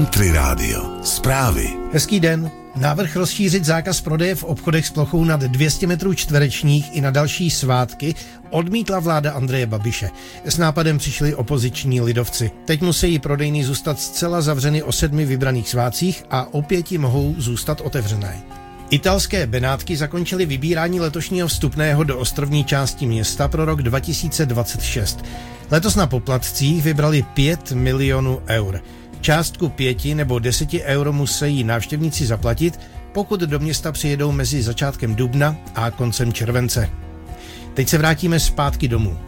Country Radio. Zprávy. Hezký den. Návrh rozšířit zákaz prodeje v obchodech s plochou nad 200 metrů čtverečních i na další svátky odmítla vláda Andreje Babiše. S nápadem přišli opoziční lidovci. Teď musí prodejny zůstat zcela zavřeny o 7 vybraných svátcích a o 5 mohou zůstat otevřené. Italské Benátky zakončily vybírání letošního vstupného do ostrovní části města pro rok 2026. Letos na poplatcích vybrali 5 milionů eur. Částku 5 nebo 10 euro musí návštěvníci zaplatit, pokud do města přijedou mezi začátkem dubna a koncem července. Teď se vrátíme zpátky domů.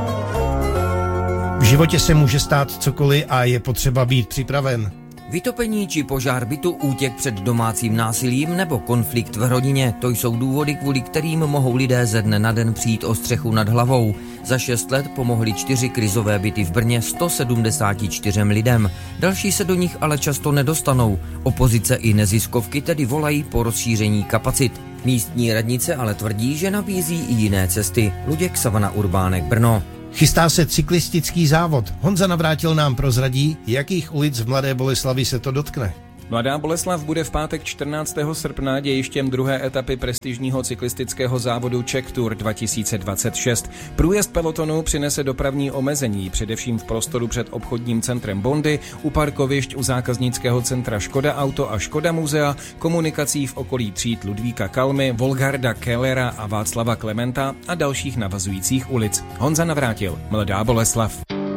V životě se může stát cokoliv a je potřeba být připraven. Vytopení či požár bytu, útěk před domácím násilím nebo konflikt v rodině, to jsou důvody, kvůli kterým mohou lidé ze dne na den přijít o střechu nad hlavou. Za 6 let pomohly 4 krizové byty v Brně 174 lidem. Další se do nich ale často nedostanou. Opozice i neziskovky tedy volají po rozšíření kapacit. Místní radnice ale tvrdí, že nabízí i jiné cesty. Luděk, Savana Urbánek, Brno. Chystá se cyklistický závod. Honza Navrátil nám prozradí, jakých ulic v Mladé Boleslavi se to dotkne. Mladá Boleslav bude v pátek 14. srpna dějištěm druhé etapy prestižního cyklistického závodu Czech Tour 2026. Průjezd pelotonu přinese dopravní omezení, především v prostoru před obchodním centrem Bondy, u parkovišť u zákaznického centra Škoda Auto a Škoda Muzea, komunikací v okolí tříd Ludvíka Kalmy, Volgarda Kellera a Václava Klementa a dalších navazujících ulic. Honza Navrátil, Mladá Boleslav.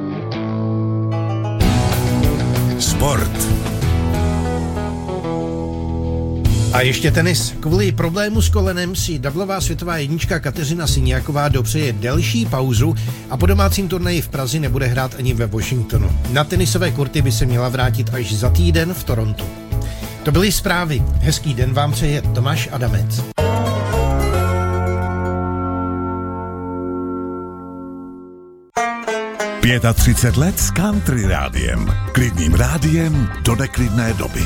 Sport. A ještě tenis. Kvůli problému s kolenem si dablová světová jednička Kateřina Siniaková dopřeje delší pauzu a po domácím turnaji v Praze nebude hrát ani ve Washingtonu. Na tenisové kurty by se měla vrátit až za týden v Torontu. To byly zprávy. Hezký den vám přeje Tomáš Adamec. Pět 35 let s Country Rádiem. Klidným rádiem do neklidné doby.